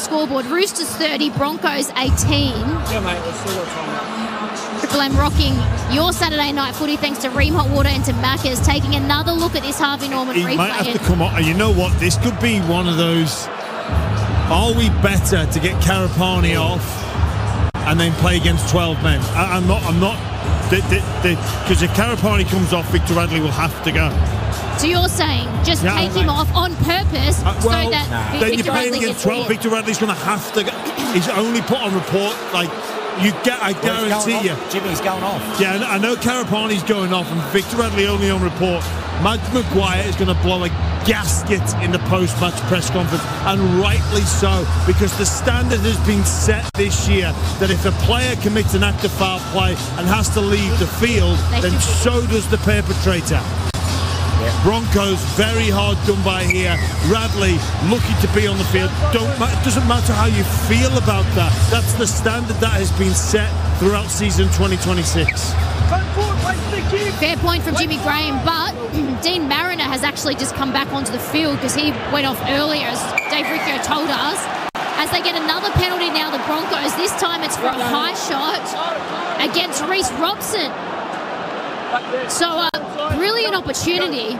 scoreboard. Roosters 30, Broncos 18. Yeah, mate, we've still got time. Triple M rocking your Saturday night footy thanks to Ream Hot Water and to Macca's. Taking another look at this Harvey Norman He replay. might have to come on. And you know what? This could be one of those. Are we better to get Karapani off and then play against 12 men? I'm not. Because if Karapani comes off, Victor Radley will have to go. So you're saying just take him off on purpose so that then Victor you're playing Radley against gets 12. Victor Radley's going to have to go. He's only put on report like. I guarantee you. Jimmy's going off. Yeah, I know Karapani's going off and Victor Radley only on report. Matt Maguire is going to blow a gasket in the post-match press conference, and rightly so, because the standard has been set this year that if a player commits an act of foul play and has to leave the field, then so does the perpetrator. Broncos very hard done by here. Radley lucky to be on the field. It doesn't matter how you feel about that. That's the standard that has been set throughout season 2026. Fair point from Jimmy Graham, but Dean Mariner has actually just come back onto the field because he went off earlier, as Dave Riccio told us. As they get another penalty now, the Broncos. This time it's for a high shot against Reece Robson. So a brilliant opportunity.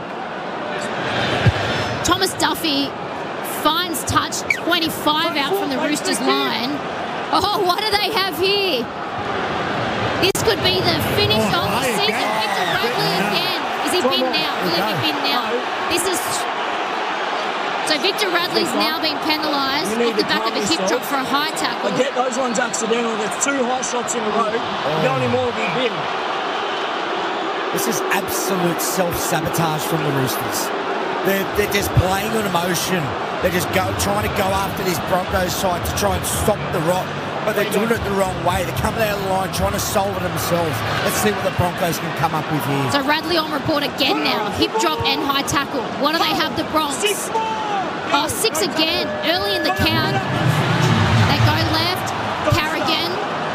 Thomas Duffy finds touch, 25 out from the Roosters line. Oh, what do they have here? This could be the finish of the season. Victor Radley again. Is he binned now? Will he be binned now? This is... So Victor Radley's now been penalised off the back of a hip drop for a high tackle. Get those ones accidental. There's 2 high shots in a row. Go anymore will be binned. This is absolute self-sabotage from the Roosters. They're just playing on emotion. They're just trying to go after this Broncos side to try and stop the rot, but they're doing it the wrong way. They're coming out of the line trying to solve it themselves. Let's see what the Broncos can come up with here. So Radley on report again now. Hip drop and high tackle. What do they have, the Bronx? 6 again. Early in the count. They go left. Carrigan.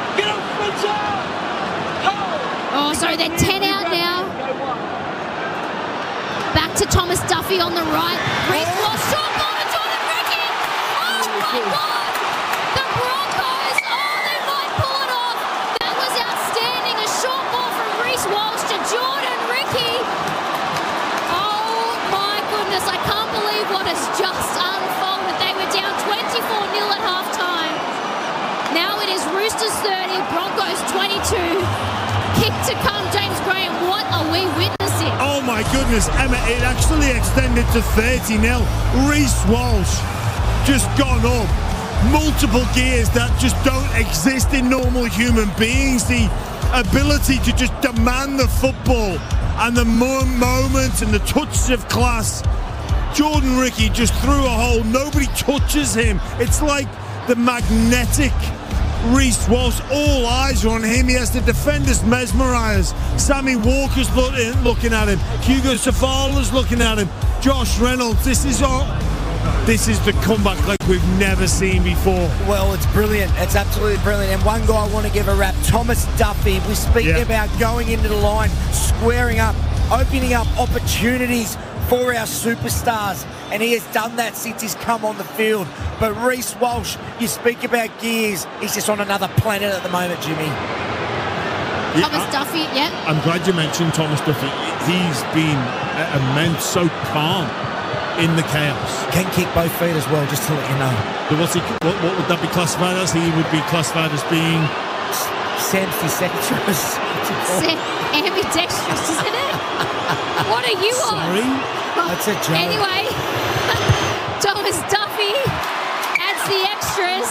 Oh, sorry, they're 10 out now. Back to Thomas Duffy on the right. Reece Walsh, short ball to Jordan Ricky. Oh, my God. The Broncos, they might pull it off. That was outstanding. A short ball from Reece Walsh to Jordan Ricky. Oh, my goodness. I can't believe what has just unfolded. They were down 24-0 at halftime. Now it is Roosters 30, Broncos 22. Kick to come, James Graham. What are we witnessing? Oh my goodness, Emma, it actually extended to 30-0. Reece Walsh just gone up. Multiple gears that just don't exist in normal human beings. The ability to just demand the football and the moment and the touches of class. Jordan Ricky just through a hole. Nobody touches him. It's like the magnetic Reece Walsh, all eyes are on him. He has the defenders mesmerised. Sammy Walker's looking at him. Hugo Savala's looking at him. Josh Reynolds. This is the comeback like we've never seen before. Well, it's brilliant. It's absolutely brilliant. And one guy I want to give a rap, Thomas Duffy. We speak about going into the line, squaring up, opening up opportunities for our superstars, and he has done that since he's come on the field. But Reece Walsh, you speak about gears, he's just on another planet at the moment, Jimmy. Thomas Duffy, I'm glad you mentioned Thomas Duffy. He's been immense, so calm in the chaos. Can kick both feet as well, just to let you know. What would that be classified as? He would be classified as being... Ambidextrous. Ambidextrous, isn't it? What are you on? Sorry? That's a joke. Anyway, Thomas Duffy adds the extras.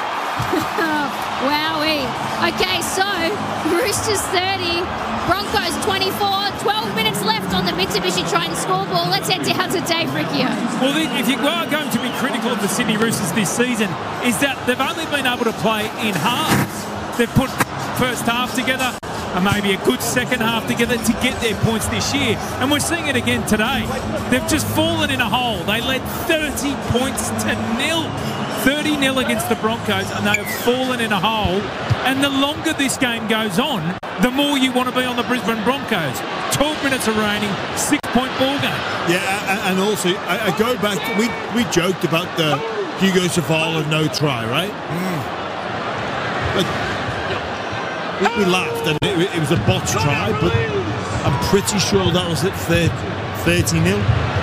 Wowee. Okay, so Roosters 30, Broncos 24, 12 minutes left on the Mitsubishi Triton scoreboard. Let's head down to Dave Riccio. Well, if you are going to be critical of the Sydney Roosters this season, is that they've only been able to play in halves. They've put first half together and maybe a good second half together to get their points this year. And we're seeing it again today. They've just fallen in a hole. They led 30 points to nil. 30-0 against the Broncos, and they have fallen in a hole. And the longer this game goes on, the more you want to be on the Brisbane Broncos. 12 minutes remaining, 6-point ball game. Yeah, and also, I go back, we joked about the Hugo Zavala no try, right? Like, we laughed and it was a botched try, but I'm pretty sure that was at 30-0.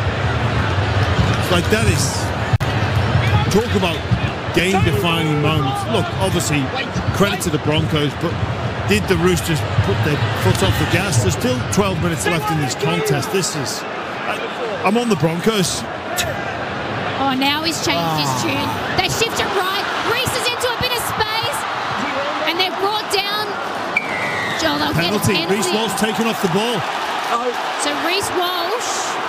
Like, that is... Talk about game-defining moments. Look, obviously, credit to the Broncos, but did the Roosters put their foot off the gas? There's still 12 minutes left in this contest. This is... I'm on the Broncos. Oh, now he's changed his tune. They shift it right. Reese is into a bit of space. And they've brought down... Joel, they'll Penalty. get a penalty. Reece Walsh taking off the ball. So Reece Walsh...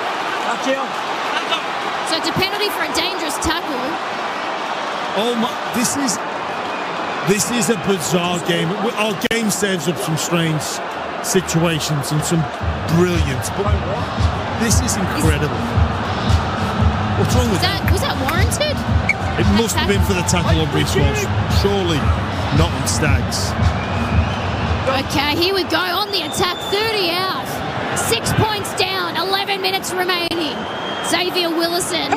So it's a penalty for a dangerous tackle. Oh my! This is a bizarre game. Our game serves up some strange situations and some brilliance, but this is incredible. What's wrong with that? Was that warranted? It must have been for the tackle on Reece Walsh. Surely not on Stags. Okay, here we go on the attack. 30 out. 6 points down. 11 minutes remaining. Xavier Willison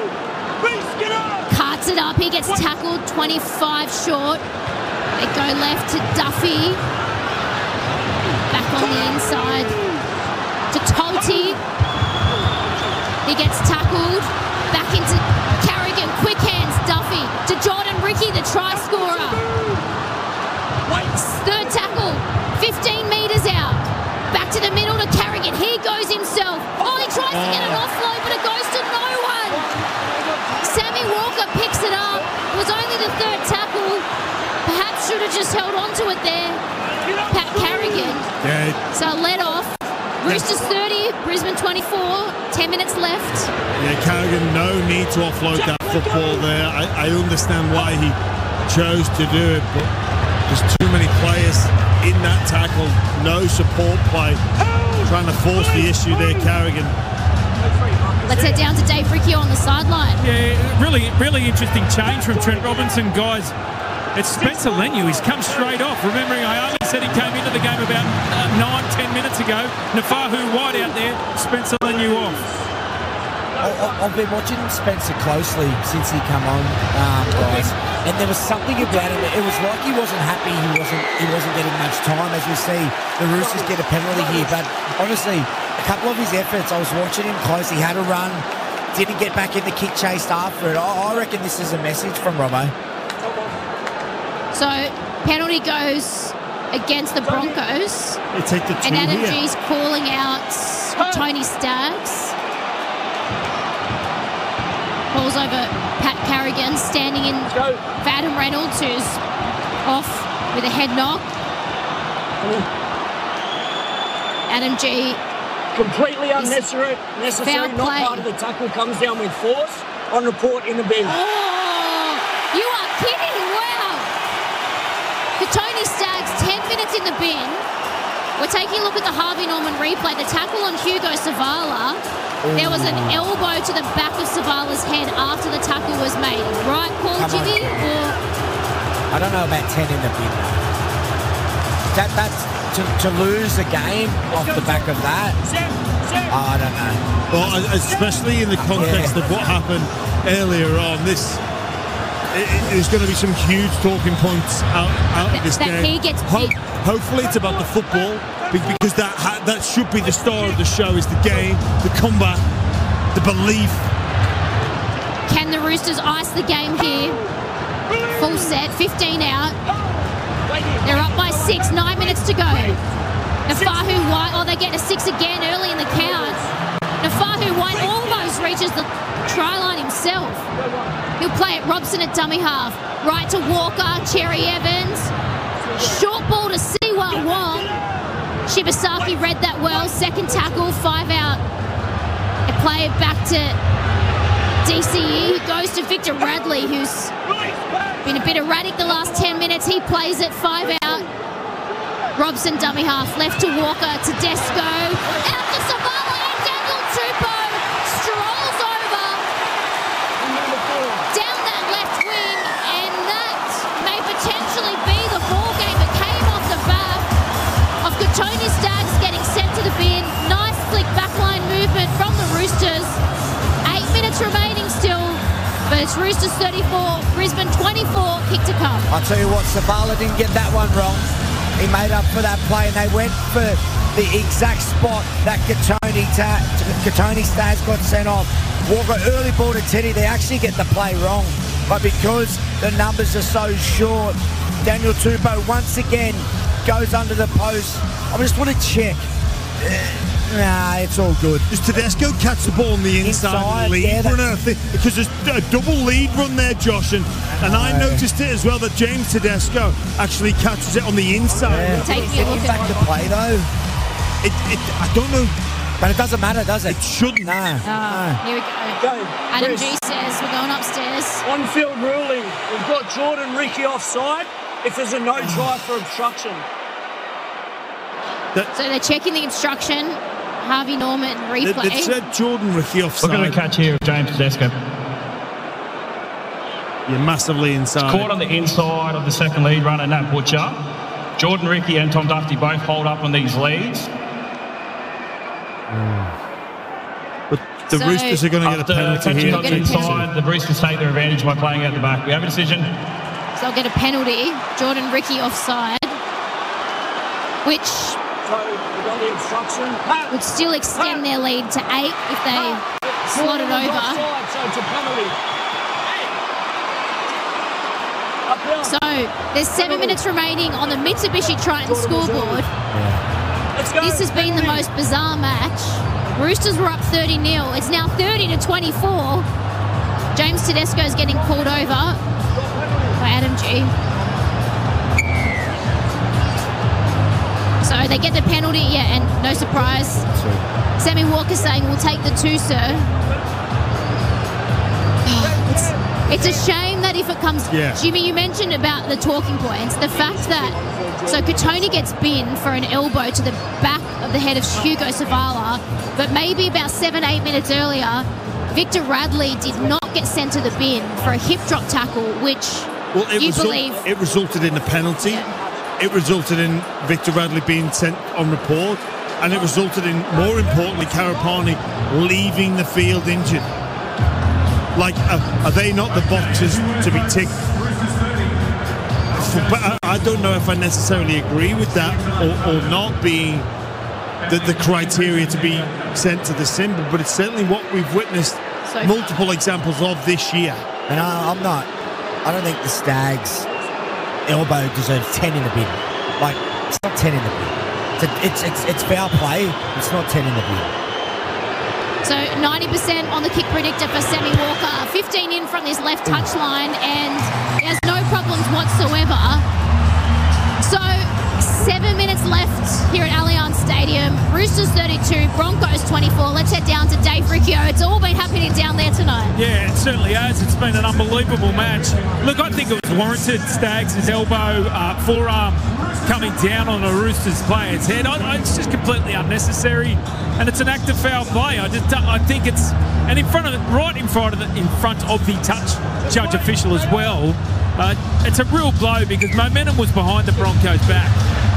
carts it up. He gets tackled 25 short. They go left to Duffy. Back on the inside to Tolti. He gets tackled. Back into Carrigan. Quick hands. Duffy to Jordan Ricky, the try scorer. Third tackle. 15 metres out. Back to the middle to Carrigan. He goes himself. Oh, he tries to get an offload, but it goes to no one. Sammy Walker picks it up. It was only the third tackle. Perhaps should have just held on to it there. Pat Carrigan. So let off. Roosters 30, Brisbane 24. 10 minutes left. Yeah, Carrigan, no need to offload that football there. I understand why he chose to do it, but there's too many players in that tackle. No support play. Trying to force the issue there, Carrigan. Let's head down to Dave Riccio on the sideline. Yeah, really interesting change from Trent Robinson, guys. It's Spencer Leniu. He's come straight off. Remembering I only said he came into the game about 9-10 minutes ago. Nafahu wide out there. Spencer Leniu off. I've been watching Spencer closely since he come on, guys, and there was something about him. It was like he wasn't happy. He wasn't getting much time. As we see, the Roosters get a penalty here. But honestly, a couple of his efforts, I was watching him close. He had a run, didn't get back in the kick chase after it. I reckon this is a message from Robbo. So penalty goes against the Broncos. They take the two and Adam here. G's calling out Tony Staggs. Balls over Pat Carrigan, standing in for Adam Reynolds, who's off with a head knock. Adam G. Completely unnecessary. Foul Not play. part of the tackle. Comes down with force. On report in the bin. Oh, you are kidding. Wow. For Tony Staggs, 10 minutes in the bin. We're taking a look at the Harvey Norman replay. The tackle on Hugo Zavala. There was an elbow to the back of Savala's head after the tackle was made. Right call, Jimmy? Or... I don't know about 10 in the bin. That's to lose a game off the back of that. I don't know. Well, especially in the context of what happened earlier on, there's going to be some huge talking points out of this game. He gets hopefully it's about the football, because that should be the star of the show, is the game, the comeback, the belief. Can the Roosters ice the game here? Full set, 15 out. They're up by 6, 9 minutes to go. Nafahu White, they get a 6 again early in the count. Nafahu White almost reaches the try line himself. He'll play it. Robson at dummy half. Right to Walker, Cherry Evans. Short ball to Siwa Wong. Shibasaki read that well. Second tackle, 5 out. They play it back to DCE. He goes to Victor Radley, who's been a bit erratic the last 10 minutes. He plays it, 5 out. Robson dummy half. Left to Walker, to Desco. Out to Savala, and Daniel Tupou strolls over down that left wing, and that may potentially be the ball game that came off the back of Tony Staggs getting sent to the bin. Nice flick backline movement from the Roosters. 8 minutes remaining still, but It's Roosters 34, Brisbane 24, kick to come. I'll tell you what, Savala didn't get that one wrong. He made up for that play, and they went for the exact spot that Katoni Staggs got sent off. Walker early ball to Teddy. They actually get the play wrong, but because the numbers are so short, Daniel Tupou once again goes under the post. I just want to check. Nah, it's all good. Does Tedesco catch the ball on the inside lead runner? Because there's a double lead run there, Josh, and I noticed it as well that James Tedesco actually catches it on the inside. Yeah. Taking a look back at to play though. I don't know. But it doesn't matter, does it? It shouldn't. No. Here we go. Adam G says we're going upstairs. On-field ruling. We've got Jordan Ricky offside if there's a no try for obstruction. So they're checking the obstruction. Harvey Norman replay. It said Jordan Ricky offside. Look at the catch here of James Tedesco. You're massively inside. Caught on the inside of the second lead runner, Nat Butcher. Jordan Ricky and Tom Duffy both hold up on these leads. But the Roosters are going to get a penalty here. On the inside, the Roosters take their advantage by playing out the back. We have a decision. So they'll get a penalty. Jordan Ricky offside, which would still extend their lead to 8 if they slot it over. So there's 7 minutes remaining on the Mitsubishi Triton scoreboard. This has been the most bizarre match. Roosters were up 30-0. It's now 30-24. James Tedesco's getting pulled over by Adam G. So they get the penalty, and no surprise. Sammy Walker saying, we'll take the 2, sir. It's a shame that if it comes... Jimmy, you mentioned about the talking points. The fact that... So Katoni gets binned for an elbow to the back of the head of Hugo Savala, but maybe about 7-8 minutes earlier, Victor Radley did not get sent to the bin for a hip drop tackle, which it resulted in a penalty. Yeah. It resulted in Victor Radley being sent on report, and it resulted in, more importantly, Karapani leaving the field injured. Like, are they not the boxes to be ticked? But I don't know if I necessarily agree with that or not being the criteria to be sent to the symbol, but it's certainly what we've witnessed multiple examples of this year. And I don't think the Stags elbow deserves 10 in the bin. Like, it's not 10 in the bin. It's foul play. It's not 10 in the bin. So 90% on the kick predictor for Sammy Walker. 15 in from this left touchline, and he has no problems whatsoever. So 7 minutes left here at Allianz Stadium. Roosters 32, Broncos 24. Let's head down to Dave Riccio. It's all been happening down there tonight. Yeah, it certainly has. It's been an unbelievable match. Look, I think it was warranted. Staggs' elbow, forearm coming down on a Roosters player's head. It's just completely unnecessary, and it's an act of foul play. I think it's right in front of the touch judge official as well. It's a real blow because momentum was behind the Broncos' back.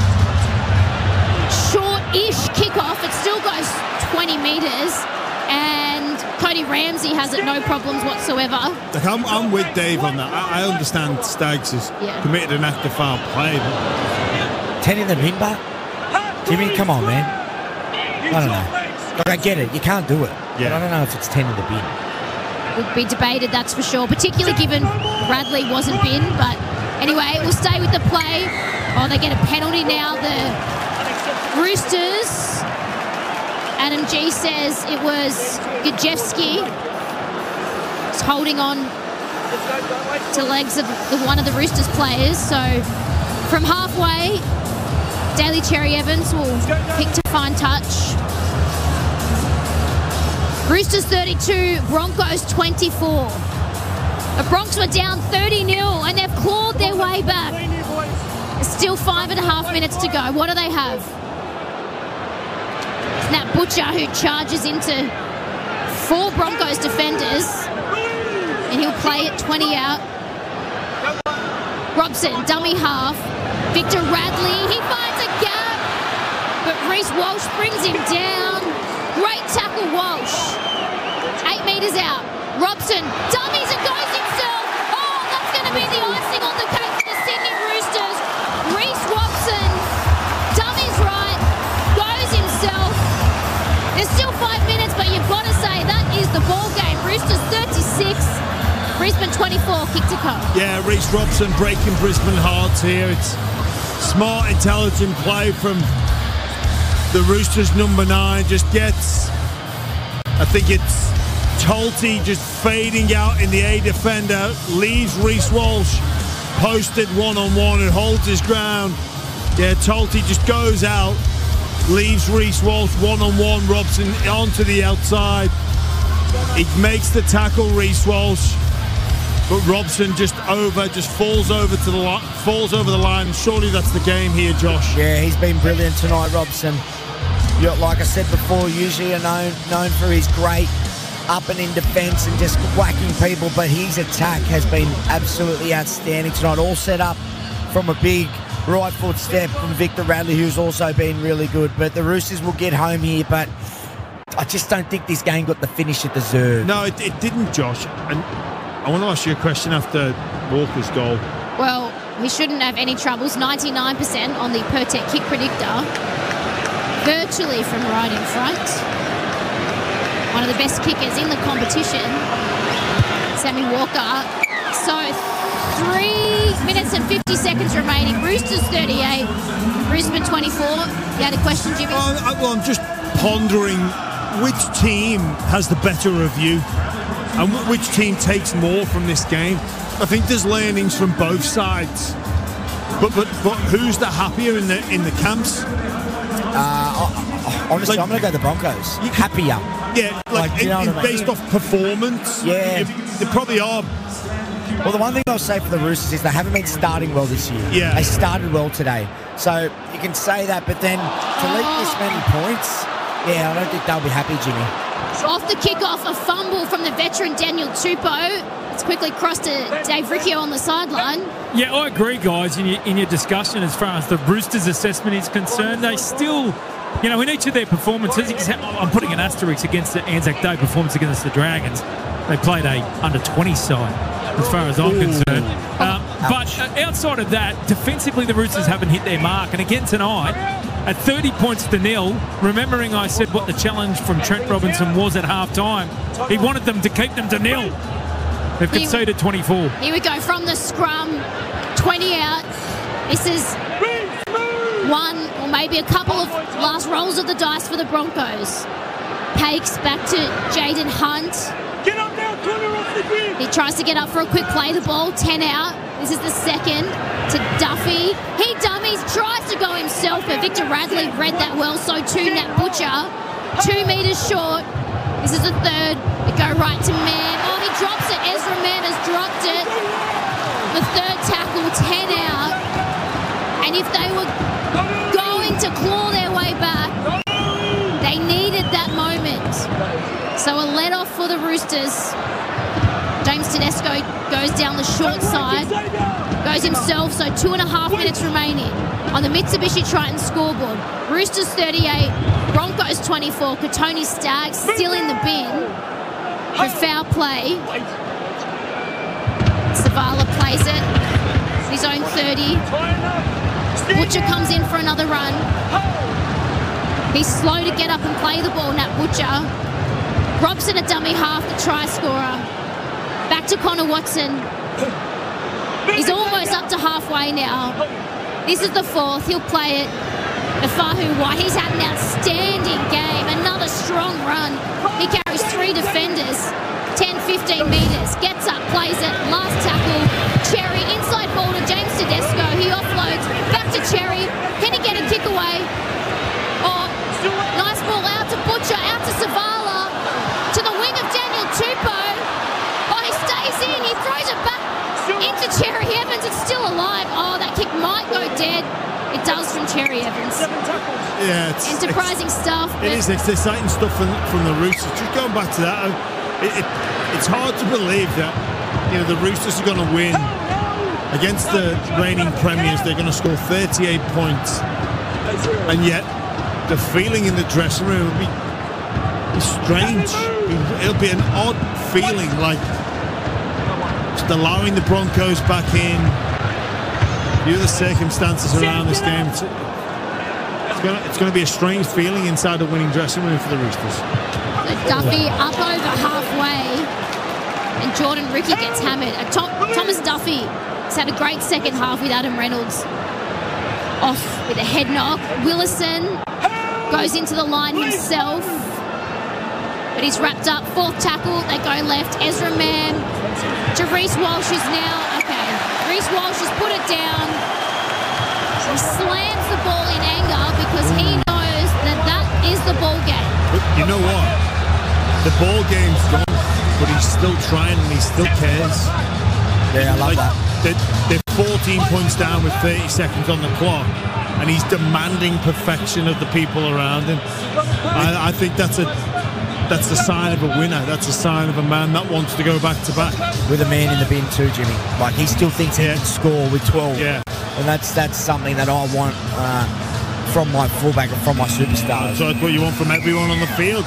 Short-ish kickoff. It still goes 20 metres, and Cody Ramsey has it no problems whatsoever. Like, I'm with Dave on that. I understand Staggs has committed an act of foul play. But 10 in the bin, but Jimmy, come on, man. I don't know. Look, I get it. You can't do it. Yeah. But I don't know if it's 10 in the bin. Would be debated, that's for sure, particularly given Radley wasn't bin. But anyway, we'll stay with the play. Oh, they get a penalty now. The Roosters, Adam G says it was Gajewski. He's holding on to legs of one of the Roosters players. So from halfway, Daly Cherry Evans will pick to fine touch. Roosters 32, Broncos 24. The Bronx were down 30-0 and they've clawed their way back. There's still 5.5 minutes to go. What do they have? It's Nat Butcher who charges into 4 Broncos defenders, and he'll play it 20 out. Robson, dummy half. Victor Radley, he finds a gap, but Reece Walsh brings him down. Great tackle, Walsh. 8 metres out. Robson dummies and goes in 24, kick to come. Yeah, Reece Robson breaking Brisbane hearts here. It's smart, intelligent play from the Roosters. Number 9 just gets, I think it's Tolte just fading out in the A defender, leaves Reece Walsh posted one-on-one and holds his ground. Yeah, Tolte just goes out, leaves Reece Walsh one-on-one, Robson onto the outside. He makes the tackle, Reece Walsh, but Robson just falls over the line. Surely that's the game here, Josh. Yeah, he's been brilliant tonight, Robson. Like I said before, usually known for his great up and in defence and just whacking people, but his attack has been absolutely outstanding tonight. All set up from a big right foot step from Victor Radley, who's also been really good. But the Roosters will get home here, but I just don't think this game got the finish it deserved. No, it didn't, Josh. And I want to ask you a question after Walker's goal. Well, he shouldn't have any troubles. 99% on the per-tech kick predictor. Virtually from right in front. One of the best kickers in the competition, Sammy Walker. So 3 minutes and 50 seconds remaining. Roosters 38, Brisbane 24. You had a question, Jimmy? Well, I'm just pondering which team has the better review and which team takes more from this game. I think there's learnings from both sides, but who's the happier in the camps? Honestly, I'm going to go the Broncos. Happier. Yeah, based off performance. Yeah, they probably are. Well, the one thing I'll say for the Roosters is they haven't been starting well this year. Yeah, they started well today, so you can say that. But then to leak this many points, yeah, I don't think they'll be happy, Jimmy. Off the kickoff, a fumble from the veteran Daniel Tupou. It's quickly crossed to Dave Riccio on the sideline. Yeah, I agree, guys, in your discussion as far as the Roosters' assessment is concerned. They still, in each of their performances, I'm putting an asterisk against the Anzac Day performance against the Dragons. They played a under-20 side, as far as I'm concerned. But outside of that, defensively, the Roosters haven't hit their mark. And again tonight, at 30 points to nil, remembering I said what the challenge from Trent Robinson was at half-time, he wanted them to keep them to nil. They've conceded 24. Here we go from the scrum, 20 out. This is one or maybe a couple of last rolls of the dice for the Broncos. Pakes back to Jaden Hunt. Get up now, corner off the grid. He tries to get up for a quick play the ball, 10 out. This is the second to Duffy. He dummies, tries to go himself, but Victor Radley read that well, so too Nat Butcher. 2 metres short. This is the third. They go right to Mam. Oh, he drops it. Ezra Mam has dropped it. The third tackle, 10 out. And if they were going to claw their way back, they needed that moment. So a let off for the Roosters. James Tedesco goes down the short side. Goes himself, so 2.5 minutes remaining on the Mitsubishi Triton scoreboard. Roosters 38, Broncos 24. Katoni Staggs still in the bin for foul play. Savala plays it. His own 30. Butcher comes in for another run. He's slow to get up and play the ball, Nat Butcher. Robson a dummy half, the try scorer. Back to Connor Watson. He's almost up to halfway now. This is the fourth. He'll play it. Nafahu White, he's had an outstanding game. Another strong run. He carries 3 defenders. 10-15 metres. Gets up, plays it. Last tackle. Cherry, inside ball to James Tedesco. He offloads. Back to Cherry. Can he get a kick away? Oh, nice ball out to Butcher. Out to Savala. To the wing of Daniel Tupou. Oh, he stays in. He throws it back into Cherry Evans. It's still alive. Oh, that kick might go dead. It does from Cherry Evans. Yeah, it's enterprising stuff. It is. It's exciting stuff from the Roosters. Just going back to that, it's hard to believe that the Roosters are going to win against the reigning premiers. They're going to score 38 points, and yet the feeling in the dressing room will be strange. It'll be an odd feeling, like just allowing the Broncos back in. View the circumstances around this game. It's going to be a strange feeling inside the winning dressing room for the Roosters. So Duffy up over halfway. and Jordan Ricky gets hammered. Thomas Duffy has had a great second half with Adam Reynolds off with a head knock. Willison goes into the line himself, but he's wrapped up. Fourth tackle, they go left. Ezra Mann to Reece Walsh is now, okay. Reece Walsh has put it down. He slams the ball in anger because he knows that is the ball game. But you know what? The ball game's gone, but he's still trying and he still cares. Yeah, I love that. They're 14 points down with 30 seconds on the clock, and he's demanding perfection of the people around him. I think that's the sign of a winner. That's a sign of a man that wants to go back to back. With a man in the bin too, Jimmy. Like, he still thinks he can score with 12. Yeah. And that's something that I want from my fullback and from my superstars. So that's what you want from everyone on the field.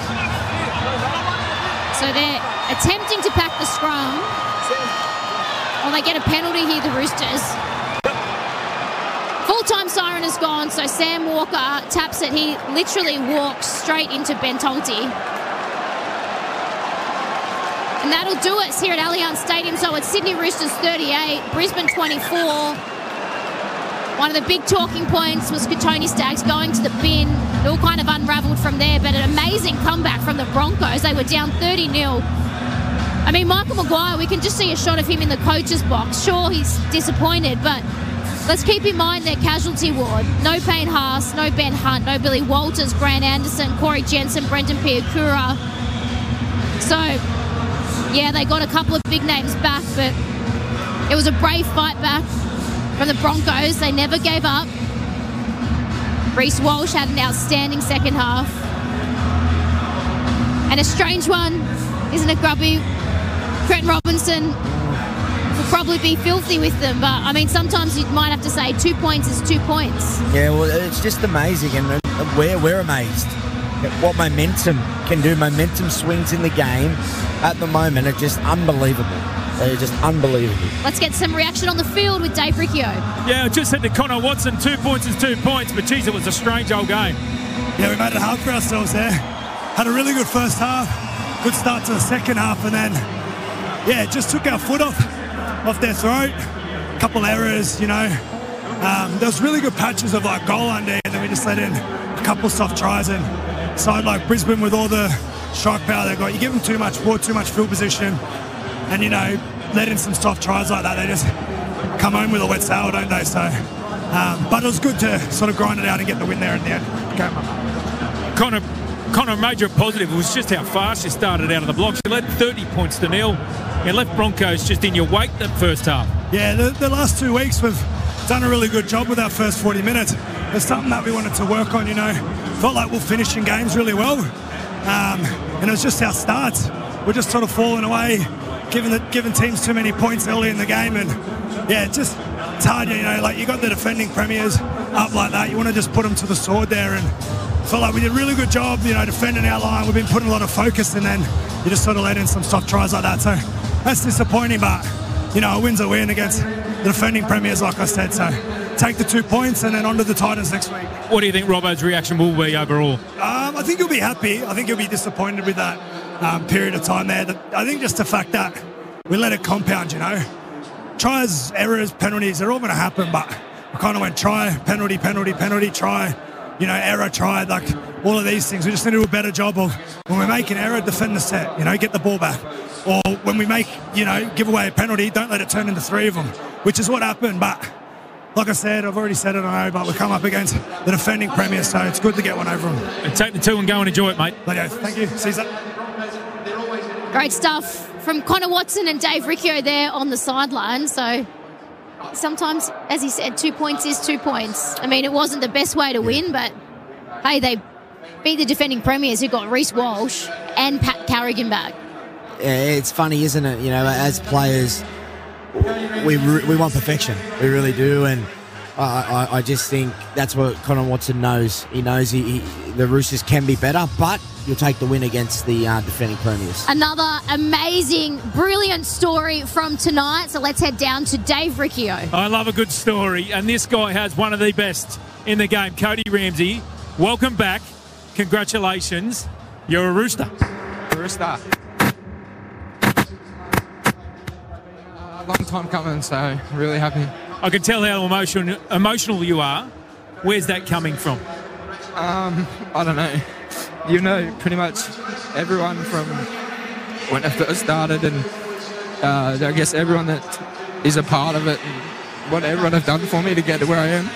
So they're attempting to pack the scrum. Well, they get a penalty here, the Roosters. Full-time siren is gone, so Sam Walker taps it. He literally walks straight into Ben Tonti. And that'll do us here at Allianz Stadium. So it's Sydney Roosters 38, Brisbane 24. One of the big talking points was Kotoni Staggs going to the bin. It all kind of unravelled from there, but an amazing comeback from the Broncos. They were down 30-0. I mean, Michael Maguire, we can just see a shot of him in the coach's box. Sure, he's disappointed, but let's keep in mind their casualty ward. No Payne Haas, no Ben Hunt, no Billy Walters, Grant Anderson, Corey Jensen, Brendan Piakura. So, yeah, they got a couple of big names back, but it was a brave fight back from the Broncos. They never gave up. Reece Walsh had an outstanding second half. And a strange one, isn't it, Grubby? Trent Robinson will probably be filthy with them, but I mean, sometimes you might have to say 2 points is 2 points. Yeah, well, it's just amazing, and we're amazed at what momentum can do. Momentum swings in the game at the moment are just unbelievable. They're just unbelievable. Let's get some reaction on the field with Dave Riccio. Yeah, I just said to Connor Watson, 2 points is 2 points, but geez, it was a strange old game. Yeah, we made it hard for ourselves there. Had a really good first half, good start to the second half, and then, yeah, just took our foot off their throat. A couple errors, you know. There was really good patches of like goal under, and then we just let in a couple soft tries. And so like Brisbane, with all the strike power they got, you give them too much ball, too much field position, and you know, let in some soft tries like that, they just come home with a wet sail, don't they? So, but it was good to sort of grind it out and get the win there in the end. Okay. Connor, major positive was just how fast you started out of the blocks. You led 30 points to nil. You left Broncos just in your wake that first half. Yeah, the last 2 weeks we've done a really good job with our first 40 minutes. There's something that we wanted to work on, you know. Felt like we're finishing games really well. And it was just our starts. We're just sort of falling away, giving teams too many points early in the game. And, yeah, it's hard, you know. Like, you got the defending premiers up like that. You want to just put them to the sword there, and felt like we did a really good job, you know, defending our line. We've been putting a lot of focus, and then you just sort of let in some soft tries like that. So that's disappointing, but, you know, a win's a win against the defending premiers, like I said. So take the 2 points and then on to the Titans next week. What do you think Robbo's reaction will be overall? I think he'll be happy. I think he'll be disappointed with that period of time there. I think just the fact that we let it compound, you know. Tries, errors, penalties, they're all going to happen, but we kind of went try, penalty, penalty, penalty, try. You know, error, try, like all of these things. We just need to do a better job of, when we make an error, defend the set, you know, get the ball back. Or when we make, you know, give away a penalty, don't let it turn into 3 of them, which is what happened. But like I said, I've already said it, I know, but we come up against the defending premier, so it's good to get one over them. And take the 2 and go and enjoy it, mate. Thank you. See you. Great stuff from Connor Watson and Dave Riccio there on the sideline. So sometimes, as he said, 2 points is 2 points. I mean, it wasn't the best way to win, but hey, they beat the defending premiers who got Reece Walsh and Pat Carrigan back. Yeah, it's funny, isn't it? You know, as players, we want perfection. We really do, and I just think that's what Connor Watson knows. He knows the Roosters can be better, but you'll take the win against the defending premiers. Another amazing, brilliant story from tonight. So let's head down to Dave Riccio. I love a good story, and this guy has one of the best in the game. Cody Ramsey, welcome back. Congratulations. You're a Rooster. Rooster. long time coming, so really happy. I can tell how emotional you are. Where's that coming from? I don't know. You know, pretty much everyone from when I first started, and I guess everyone that is a part of it, and what everyone have done for me to get to where I am.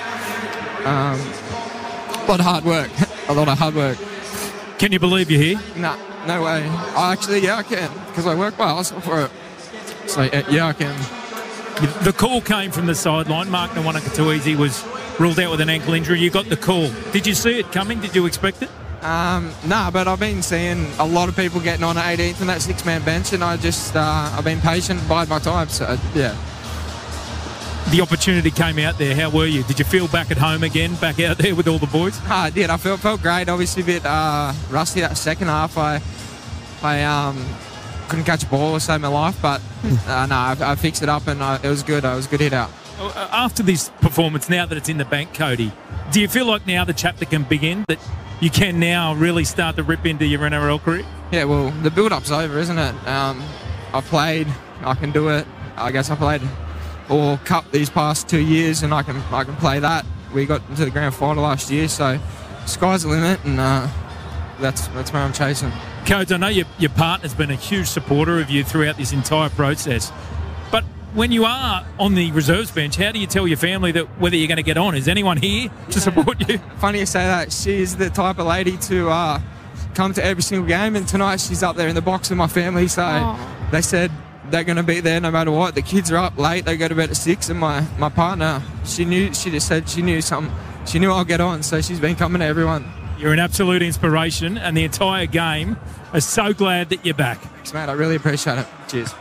A lot of hard work. A lot of hard work. Can you believe you're here? Nah, no way. I can, because I work my ass off for it. So, yeah, I can. The call came from the sideline. Mark Nawaqanituizi was ruled out with an ankle injury. You got the call. Did you see it coming? Did you expect it? Nah, but I've been seeing a lot of people getting on at 18th in that six-man bench, and I've been patient, bide my time, so, yeah. The opportunity came out there. How were you? Did you feel back at home again, back out there with all the boys? I did. I felt great. Obviously a bit rusty that second half. I couldn't catch a ball or save my life, but I fixed it up, and it was good. It was a good hit out. After this performance, now that it's in the bank, Cody, do you feel like now the chapter can begin, that you can now really start to rip into your NRL career? Yeah, well, the build-up's over, isn't it? I played. I can do it. I guess I played all cup these past 2 years, and I can play that. We got into the grand final last year, so sky's the limit, and that's where I'm chasing. Coach, I know your partner's been a huge supporter of you throughout this entire process, but when you are on the reserves bench, how do you tell your family that whether you're going to get on? Is anyone here to support you? Funny you say that. She's the type of lady to come to every single game, and tonight she's up there in the box with my family, so they said they're going to be there no matter what. The kids are up late. They go to bed at 6, and my partner, she just said she knew something. She knew I'll get on, so she's been coming to everyone. You're an absolute inspiration, and the entire game are so glad that you're back. Thanks, mate. I really appreciate it. Cheers.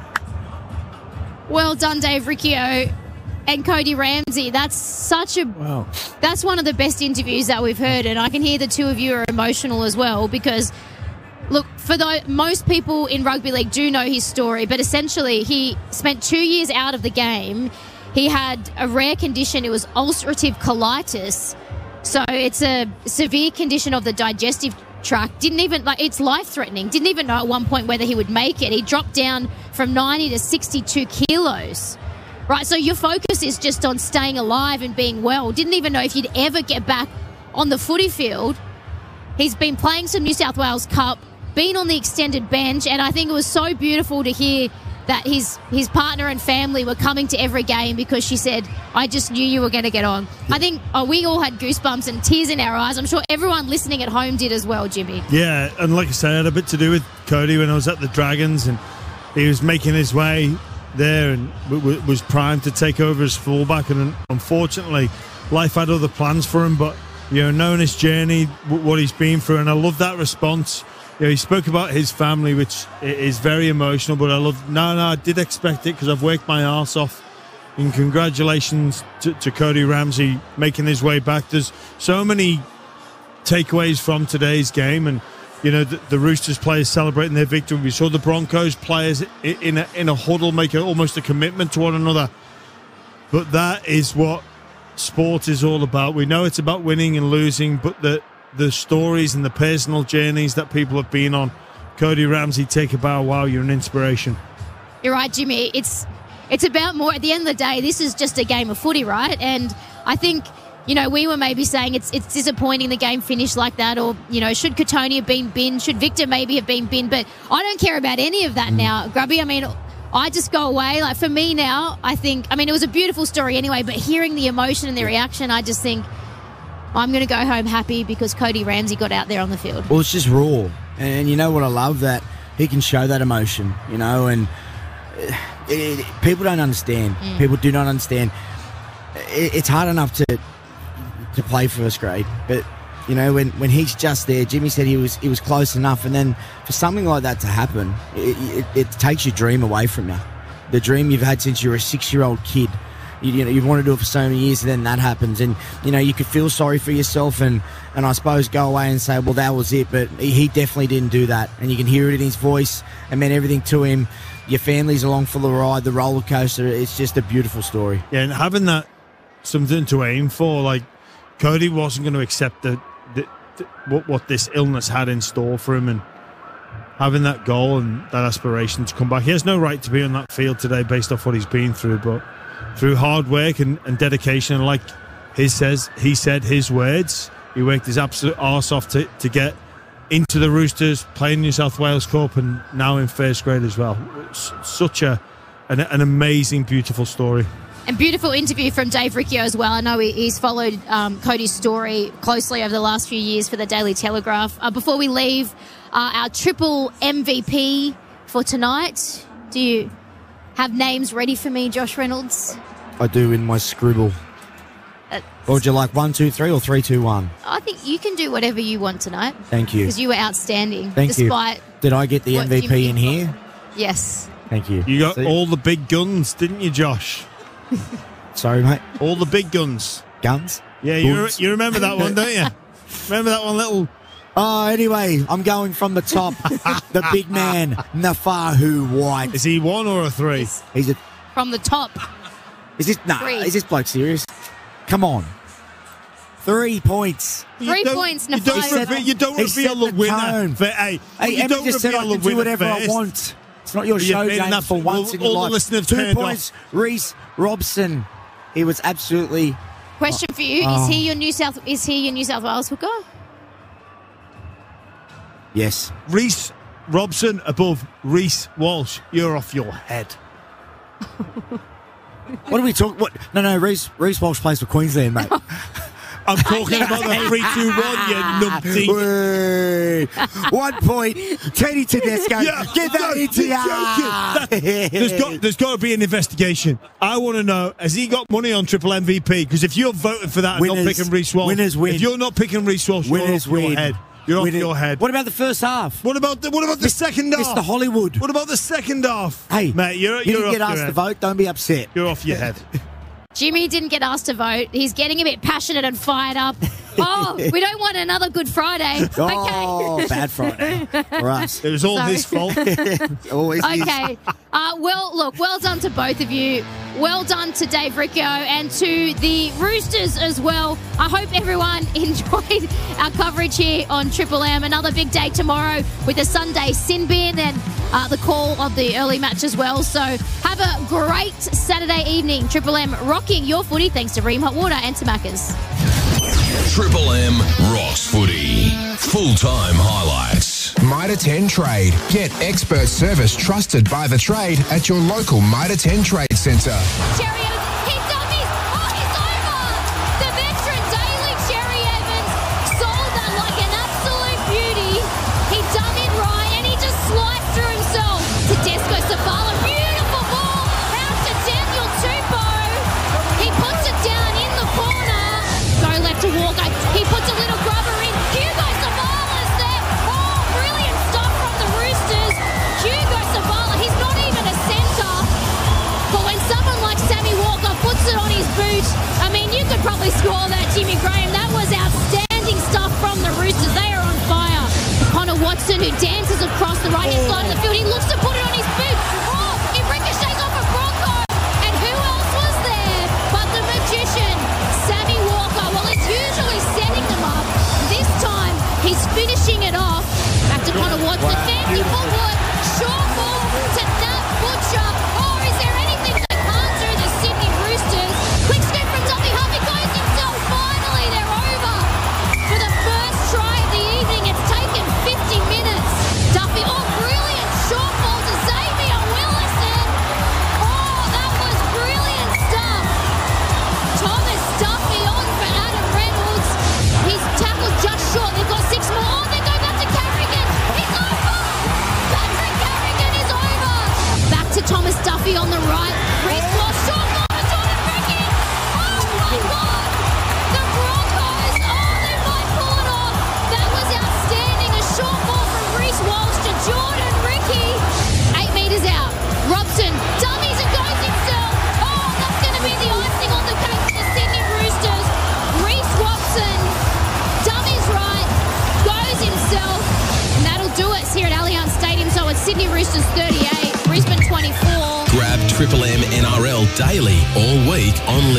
Well done, Dave Riccio and Cody Ramsey. That's that's one of the best interviews that we've heard, and I can hear the two of you are emotional as well because, look, most people in rugby league do know his story, but essentially he spent 2 years out of the game. He had a rare condition. It was ulcerative colitis. So it's a severe condition of the digestive tract. It's life-threatening. Didn't even know at one point whether he would make it. He dropped down from 90 to 62 kilos. Right, so your focus is just on staying alive and being well. Didn't even know if you'd ever get back on the footy field. He's been playing some New South Wales Cup, been on the extended bench, and I think it was so beautiful to hear that his partner and family were coming to every game because she said, I just knew you were going to get on. Yeah. I think we all had goosebumps and tears in our eyes. I'm sure everyone listening at home did as well, Jimmy. Yeah, and like I said, I had a bit to do with Cody when I was at the Dragons, and he was making his way there and was primed to take over as fullback, and unfortunately life had other plans for him, but knowing his journey, what he's been through, and I love that response. He spoke about his family, which is very emotional, but I did expect it because I've worked my arse off. And congratulations to Cody Ramsey making his way back. There's so many takeaways from today's game, and the Roosters players celebrating their victory. We saw the Broncos players in a huddle make almost a commitment to one another. But that is what sport is all about. We know it's about winning and losing, but the stories and the personal journeys that people have been on. Cody Ramsey, take a bow. Wow, you're an inspiration. You're right, Jimmy. It's about more. At the end of the day, this is just a game of footy, right? And I think, we were maybe saying it's disappointing the game finished like that, or, should Katoni have been binned? Should Victor maybe have been binned? But I don't care about any of that now, Grubby. I mean, I just go away. Like, for me now, it was a beautiful story anyway, but hearing the emotion and the reaction, I just think, I'm going to go home happy because Cody Ramsey got out there on the field. Well, it's just raw. And you know what I love? That he can show that emotion, and people don't understand. People do not understand. It's hard enough to play first grade, but, when he's just there, Jimmy said he was close enough, and then for something like that to happen, it takes your dream away from you. The dream you've had since you were a 6-year-old kid. You've wanted to do it for so many years, and then that happens, and you could feel sorry for yourself, and I suppose go away and say, well, that was it. But he definitely didn't do that, and you can hear it in his voice. It meant everything to him. Your family's along for the ride, the roller coaster. It's just a beautiful story. Yeah, and having that something to aim for, like Cody wasn't going to accept what this illness had in store for him, and having that goal and that aspiration to come back. He has no right to be on that field today based off what he's been through, but through hard work and dedication, and like he said his words, he worked his absolute arse off to get into the Roosters, playing New South Wales Cup, and now in first grade as well. It's such an amazing, beautiful story. And beautiful interview from Dave Riccio as well. I know he's followed Cody's story closely over the last few years for the Daily Telegraph. Before we leave, our triple MVP for tonight. Do you have names ready for me, Josh Reynolds? I do in my scribble. Or would you like 1, 2, 3 or 3, 2, 1? I think you can do whatever you want tonight. Thank you. Because you were outstanding. Thank despite you. Did I get the MVP in here? Yes. Thank you. You got all the big guns, didn't you, Josh? Sorry, mate. All the big guns. Guns? Yeah, you remember that one, don't you? Remember that one little... Oh, anyway, I'm going from the top. The big man, Nafahu White. Is he 1 or a 3? He's a... From the top. Is this... Nah, is this bloke serious? Come on. 3 points. 3 points, Nafahu. You don't reveal the winner. Hey, Emma just said I can do whatever I want. It's not your show, James, for once in your life. 2 points, Reece Robson. He was absolutely... Question for you: Is he your New South Wales hooker? Yes. Reece Robson above Reece Walsh. You're off your head. What are we talking? What? No. Reece Walsh plays for Queensland, mate. I'm talking about the 3, 2, 1, you numpty. 1 point. Teddy Tedesco. Get that into There's got to be an investigation. I want to know, has he got money on triple MVP? Because if you're voting for that and not picking Reece Walsh, winners win. If you're not picking Reece Walsh, you're off your head. You're off your head. What about the first half? What about the second half? Mr. Hollywood. What about the second half? Hey, mate, you didn't get asked to vote. Don't be upset. You're off your head. Jimmy didn't get asked to vote. He's getting a bit passionate and fired up. Oh, we don't want another Good Friday. Oh, bad Friday for us. It was all his fault. Always okay. Well done to both of you. Well done to Dave Riccio and to the Roosters as well. I hope everyone enjoyed our coverage here on Triple M. Another big day tomorrow with the Sunday sin bin and the call of the early match as well. So have a great Saturday evening. Triple M rocking your footy thanks to Ream Hot Water and to Macca's. Triple M rocks footy. Full-time highlights. Mitre 10 Trade. Get expert service trusted by the trade at your local Mitre 10 Trade Centre. Cherry Evans, he's done this. Oh, he's over. The veteran Daly Cherry Evans sold that like an absolute beauty. He done it right and he just sliced through himself. Tedesco Savala, beautiful ball. Out to Daniel Tupou. He puts it down in the corner. Go left to Walker. He puts a little grubber in. Hugo Savala's there. Oh, brilliant stuff from the Roosters. Hugo Savala, he's not even a centre. But when someone like Sammy Walker puts it on his boot, I mean, you could probably score that, Jimmy Graham. That was outstanding stuff from the Roosters. They are on fire. Connor Watson, who dances across the right-hand side of the field. He looks to put it on his boot. Oh, it ricochets off a Bronco. And who else was there but the magician, Sammy Walker? Well, he's usually setting them up. This time, he's finishing it off. Back to Connor Watson. Fancy footwork. Short ball to Nat Butcher. Oh, is there anything they can't do, the Sydney Roosters? Quick scoop from Duffy. Huffy goes himself. Finally, they're over. For the first try of the evening, it's taken 50 minutes. Duffy, oh, brilliant short ball to Xavier Willison. Oh, that was brilliant stuff. Thomas Duffy on for Adam Reynolds. He's tackled just short. They've got 6 more. Oh, they go back to Carrigan. He's over. Patrick Carrigan is over. Back to Thomas Duffy on the right. Reece Walsh, short ball to Jordan Ricky. Oh my God. The Broncos, they might pull it off. That was outstanding. A short ball from Reece Walsh to Jordan Ricky. 8 metres out. Robson dummies and goes himself. Oh, that's going to be the icing on the cake for the Sydney Roosters. Reece Robson dummies right, goes himself, and that'll do us here at Allianz Stadium. So it's Sydney Roosters 38, Brisbane 24. Grab Triple M NRL daily all week on